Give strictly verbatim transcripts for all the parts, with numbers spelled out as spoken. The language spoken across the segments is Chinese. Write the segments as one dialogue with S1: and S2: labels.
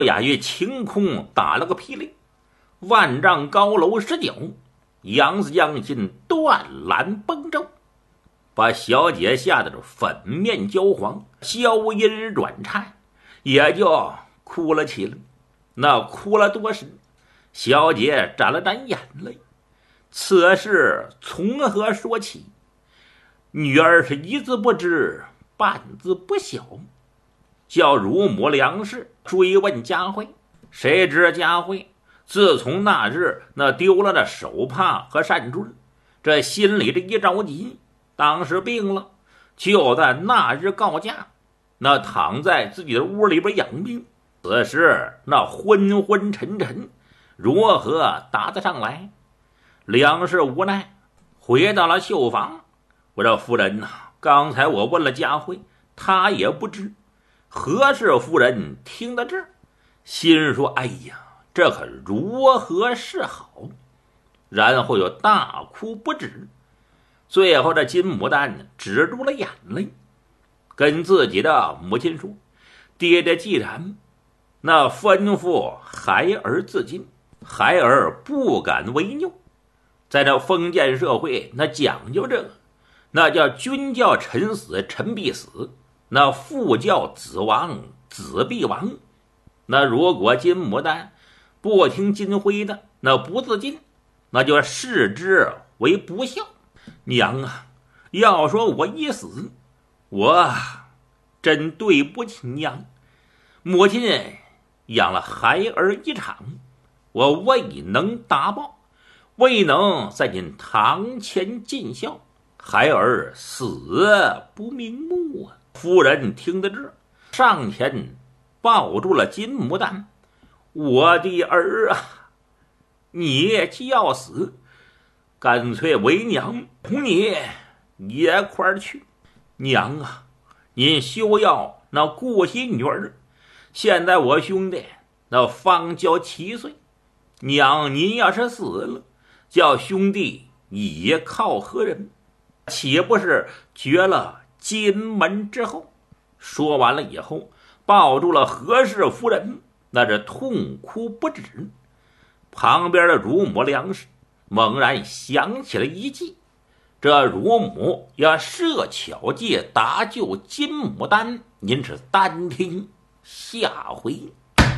S1: 亚于晴空打了个霹雳，万丈高楼十九，杨子将军断缆崩舟，把小姐吓得粉面焦黄，娇音软颤，也就哭了起来。那哭了多时，小姐沾了沾眼泪。此事从何说起？女儿是一字不知，半字不晓，叫乳母梁氏追问佳慧。谁知佳慧自从那日那丢了那手帕和扇坠，这心里这一着急，当时病了，就在那日告假，那躺在自己的屋里边养病。此时那昏昏沉沉，如何答得上来？梁氏无奈回到了绣房，我说夫人呐、啊，刚才我问了佳慧，她也不知。何氏夫人听到这儿，心说哎呀，这可如何是好？然后又大哭不止。最后这金牡丹止住了眼泪，跟自己的母亲说，爹爹既然那吩咐孩儿自尽，孩儿不敢违拗。在这封建社会，那讲究这个，那叫君叫臣死，臣必死；那父叫子亡，子必亡。那如果金牡丹不听金辉的，那不自尽，那就视之为不孝。娘啊，要说我一死，我真对不起娘。母亲养了孩儿一场，我未能达报，未能在您堂前尽孝，孩儿死不瞑目啊！夫人听得这，上前抱住了金牡丹，我的儿啊，你既要死，干脆为娘同你一块儿去。娘啊，您休要那顾惜女儿，现在我兄弟那方交七岁，娘您要是死了，叫兄弟倚靠何人？岂不是绝了金门之后？说完了以后，抱住了何氏夫人，那是痛哭不止。旁边的乳母梁氏猛然想起了一计，这乳母要设巧计搭救金牡丹，您是单听下回。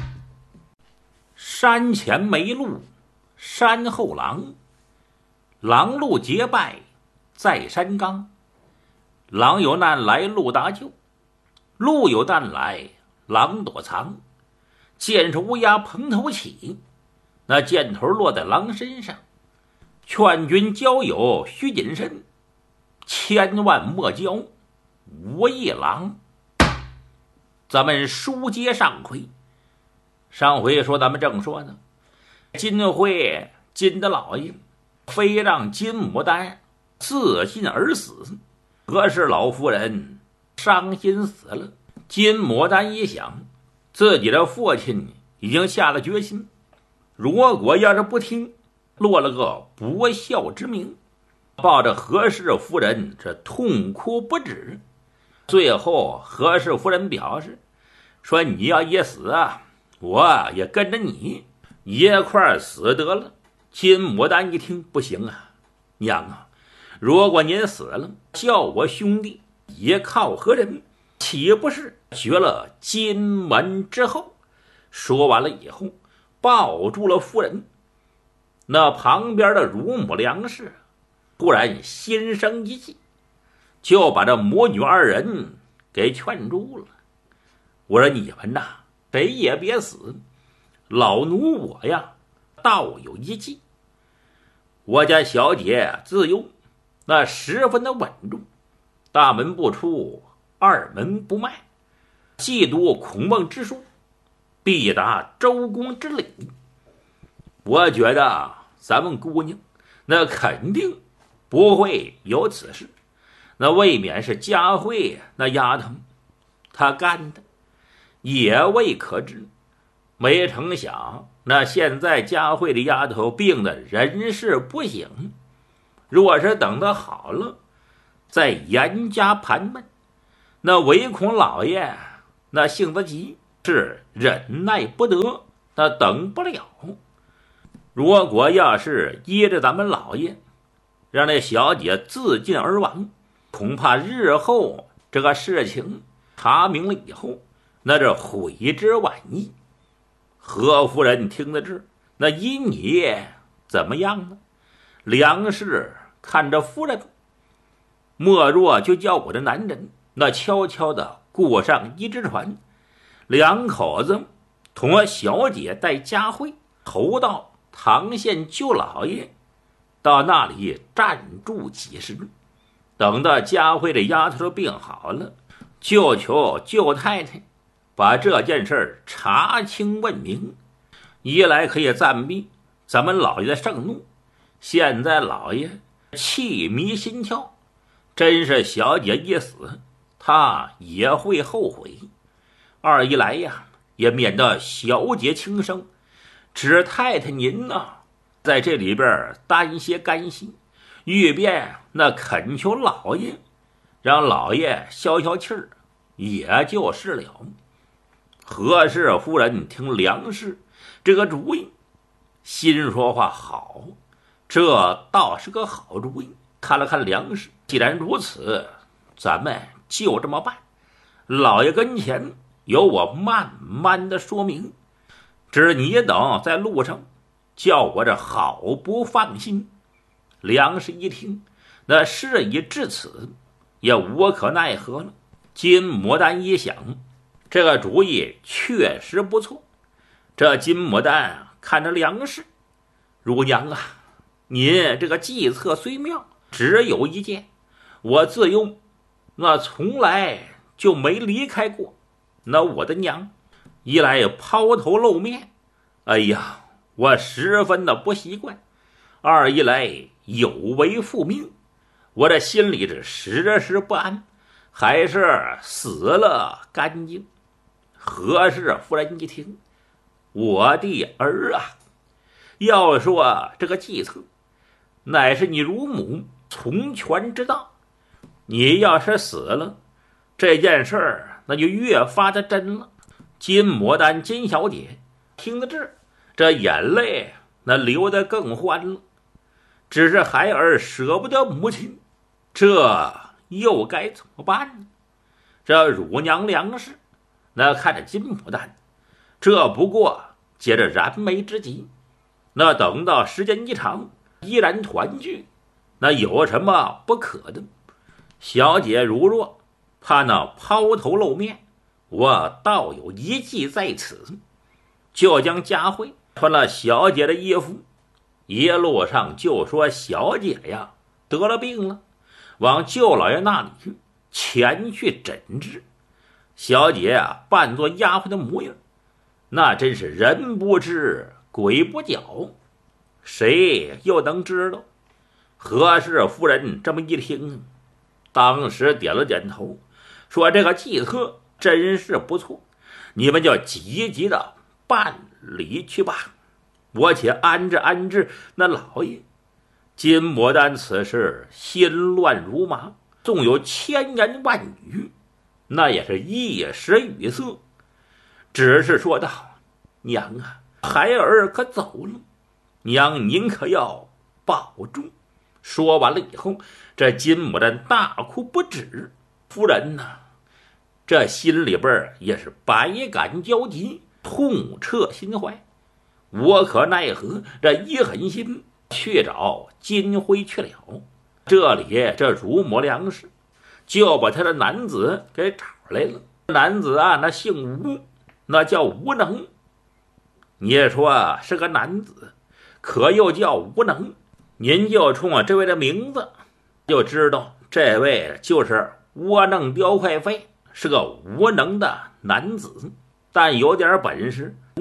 S1: 山前没路，山后狼，狼路结拜在山岗。狼有难来路搭救，路有难来狼躲藏。见是乌鸦蓬头起，那箭头落在狼身上。劝君交友须谨慎，千万莫交无义狼。咱们书接上回，上回说咱们正说呢，金辉金的老爷非让金牡丹自尽而死，何氏老夫人伤心死了。金牡丹一想，自己的父亲已经下了决心，如果要是不听，落了个不孝之名，抱着何氏夫人这痛哭不止。最后何氏夫人表示说，你要一死啊，我也跟着你一块死得了。金牡丹一听，不行啊，娘啊，如果您死了，叫我兄弟依靠何人？岂不是绝了金门之后？说完了以后，抱住了夫人。那旁边的乳母梁氏忽然心生一计，就把这母女二人给劝住了。我说你们呐，谁也别死，老奴我呀倒有一计。我家小姐自幼那十分的稳重，大门不出，二门不迈，既读孔孟之书，必达周公之礼。我觉得咱们姑娘那肯定不会有此事，那未免是佳慧那丫头她干的，也未可知。没成想那现在佳慧的丫头病的人事不省，若是等到好了再严加盘问，那唯恐老爷那性子急， 是忍耐不得，那等不了。如果要是依着咱们老爷，让那小姐自尽而亡，恐怕日后这个事情查明了以后，那这悔之晚矣。何夫人听得知，那依你怎么样呢？梁氏看着夫人，莫若就叫我的男人那悄悄地过上一只船，两口子同小姐带佳慧投到唐县舅老爷，到那里暂住几时，等到佳慧的丫头病好了，就求舅太太把这件事查清问明，一来可以暂避咱们老爷的盛怒，现在老爷气迷心窍，真是小姐一死他也会后悔；二一来呀，也免得小姐轻生。只太太您呢、啊，在这里边担些干系，欲便那恳求老爷，让老爷消消气儿，也就是了。何氏夫人听梁氏这个主意，心说话好，这倒是个好主意。看了看梁氏，既然如此，咱们就这么办。老爷跟前由我慢慢的说明，只你等在路上叫我这好不放心。梁氏一听，那事已至此，也无可奈何了。金牡丹一想，这个主意确实不错。这金牡丹看着梁氏，乳娘啊，您这个计策虽妙，只有一件，我自幼那从来就没离开过那我的娘，一来抛头露面，哎呀，我十分的不习惯；二一来有违父命，我这心里是时时不安，还是死了干净。何氏夫人一听，我的儿啊，要说这个计策，乃是你乳母从权之道，你要是死了，这件事儿那就越发的真了。金牡丹金小姐听得这，这眼泪那流得更欢了。只是孩儿舍不得母亲，这又该怎么办呢？这乳娘梁氏那看着金牡丹，这不过接着燃眉之急，那等到时间一长，依然团聚，那有什么不可的？小姐如若怕那抛头露面，我倒有一计在此，就将佳慧穿了小姐的衣服，一路上就说小姐呀得了病了，往舅老爷那里前去诊治。小姐啊扮作丫鬟的模样，那真是人不知鬼不觉，谁又能知道？何氏夫人这么一听，当时点了点头，说这个计策真是不错，你们就积极的办理去吧，我且安置安置那老爷。金牡丹此时心乱如麻，纵有千言万语，那也是一时语塞，只是说道：娘啊，孩儿可走了，娘您可要保重。说完了以后，这金牡丹大哭不止。夫人呐、啊，这心里边也是百感交集，痛彻心怀，无可奈何，这一狠心去找金辉去了。这里这乳母梁氏就把他的男子给找来了。男子啊，那姓吴，那叫吴能。你也说是个男子，可又叫吴能，您就冲我这位的名字就知道，这位就是窝囊刁快费，是个无能的男子，但有点本事。